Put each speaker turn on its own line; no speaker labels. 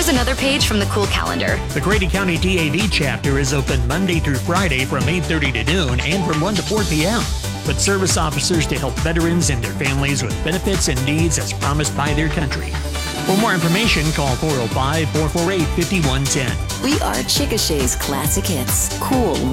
Here's another page from the cool calendar.
The Grady County DAV chapter is open Monday through Friday from 8:30 to noon and from 1 to 4 p.m. with service officers to help veterans and their families with benefits and needs as promised by their country. For more information, call 405-448-5110.
We are Chickasha's classic hits. Cool